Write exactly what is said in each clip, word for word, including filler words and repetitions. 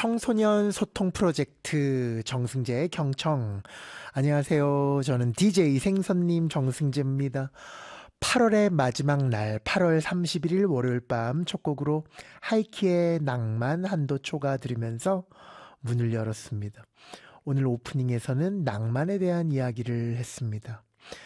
청소년 소통 프로젝트 정승재의 경청. 안녕하세요. 저는 디제이 생선님 정승재입니다. 팔월의 마지막 날, 팔월 삼십일일 월요일 밤 첫 곡으로 하이키의 낭만 한도초가 들으면서 문을 열었습니다. 오늘 오프닝에서는 낭만에 대한 이야기를 했습니다.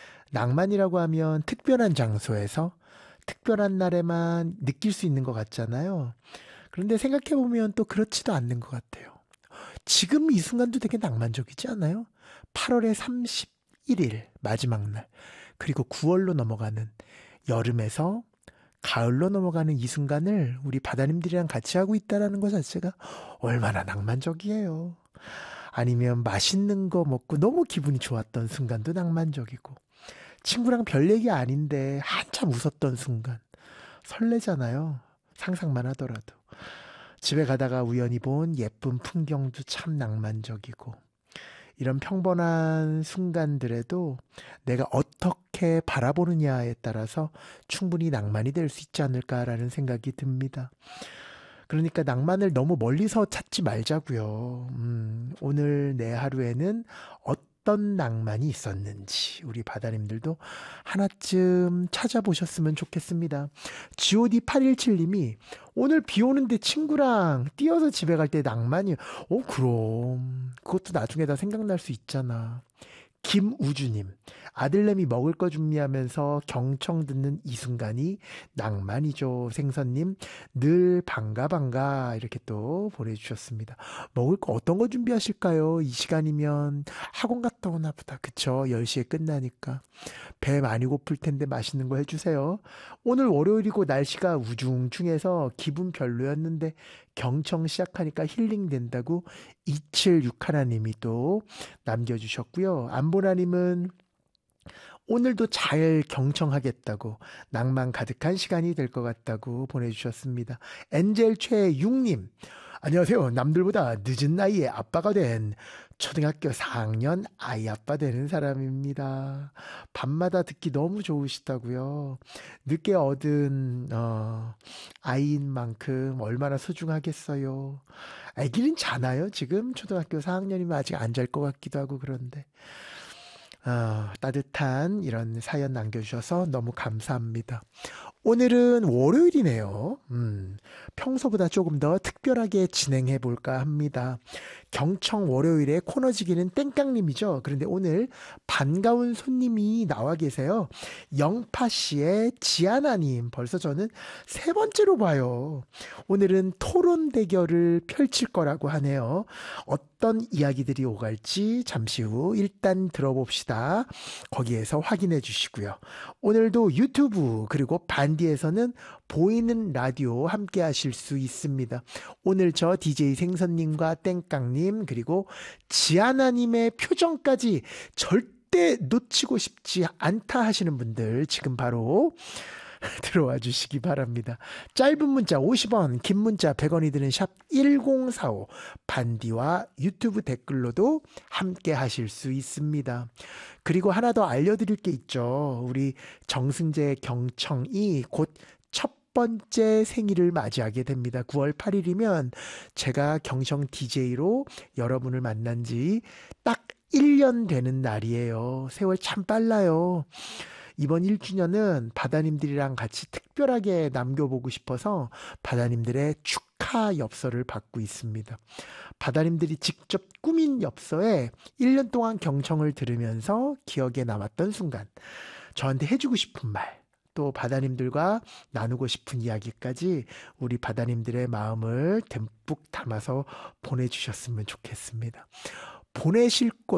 낭만이라고 하면 특별한 장소에서 특별한 날에만 느낄 수 있는 것 같잖아요. 그런데 생각해보면 또 그렇지도 않는 것 같아요. 지금 이 순간도 되게 낭만적이지 않아요? 팔월의 삼십일일 마지막 날, 그리고 구월로 넘어가는, 여름에서 가을로 넘어가는 이 순간을 우리 바다님들이랑 같이 하고 있다는 것 자체가 얼마나 낭만적이에요. 아니면 맛있는 거 먹고 너무 기분이 좋았던 순간도 낭만적이고, 친구랑 별 얘기 아닌데 한참 웃었던 순간 설레잖아요. 상상만 하더라도. 집에 가다가 우연히 본 예쁜 풍경도 참 낭만적이고, 이런 평범한 순간들에도 내가 어떻게 바라보느냐에 따라서 충분히 낭만이 될 수 있지 않을까라는 생각이 듭니다. 그러니까 낭만을 너무 멀리서 찾지 말자고요. 음, 오늘 내 하루에는 어떤 낭만이 있었는지 우리 바다님들도 하나쯤 찾아보셨으면 좋겠습니다. 지오디 팔일칠님이 오늘 비 오는데 친구랑 뛰어서 집에 갈 때 낭만이, 어 그럼 그것도 나중에 다 생각날 수 있잖아. 김우주님, 아들내미 먹을 거 준비하면서 경청 듣는 이 순간이 낭만이죠. 생선님, 늘 반가 반가 이렇게 또 보내주셨습니다. 먹을 거 어떤 거 준비하실까요? 이 시간이면 학원 갔다 오나 보다. 그쵸? 열 시에 끝나니까 배 많이 고플 텐데 맛있는 거 해주세요. 오늘 월요일이고 날씨가 우중충해서 기분 별로였는데 경청 시작하니까 힐링 된다고 이칠육일님이 또 남겨주셨고요. 안보라님은 오늘도 잘 경청하겠다고, 낭만 가득한 시간이 될 것 같다고 보내주셨습니다. 엔젤 최육님, 안녕하세요. 남들보다 늦은 나이에 아빠가 된 초등학교 사 학년 아이 아빠 되는 사람입니다. 밤마다 듣기 너무 좋으시다고요. 늦게 얻은 어, 아이인 만큼 얼마나 소중하겠어요. 아기는 자나요? 지금 초등학교 사 학년이면 아직 안 잘 것 같기도 하고 그런데. 어, 따뜻한 이런 사연 남겨주셔서 너무 감사합니다. 오늘은 월요일이네요. 음, 평소보다 조금 더 특별하게 진행해 볼까 합니다. 경청 월요일에 코너지기는 땡깡님이죠. 그런데 오늘 반가운 손님이 나와 계세요. 영파씨의 지아나님, 벌써 저는 세 번째로 봐요. 오늘은 토론 대결을 펼칠 거라고 하네요. 어떤 이야기들이 오갈지 잠시 후 일단 들어봅시다. 거기에서 확인해 주시고요. 오늘도 유튜브 그리고 반디에서는 보이는 라디오 함께 하실 수 있습니다. 오늘 저 디제이 생선님과 땡깡님 그리고 지아나님의 표정까지 절대 놓치고 싶지 않다 하시는 분들 지금 바로 들어와 주시기 바랍니다. 짧은 문자 오십 원, 긴 문자 백 원이 드는 샵 일공사오, 반디와 유튜브 댓글로도 함께 하실 수 있습니다. 그리고 하나 더 알려드릴 게 있죠. 우리 정승재 경청이 곧 첫 번째 생일을 맞이하게 됩니다. 구월 팔일이면 제가 경청 디제이로 여러분을 만난 지 딱 일 년 되는 날이에요. 세월 참 빨라요. 이번 일 주년은 바다님들이랑 같이 특별하게 남겨보고 싶어서 바다님들의 축하 엽서를 받고 있습니다. 바다님들이 직접 꾸민 엽서에 일 년 동안 경청을 들으면서 기억에 남았던 순간, 저한테 해주고 싶은 말, 또 바다님들과 나누고 싶은 이야기까지 우리 바다님들의 마음을 듬뿍 담아서 보내주셨으면 좋겠습니다. 보내실 곳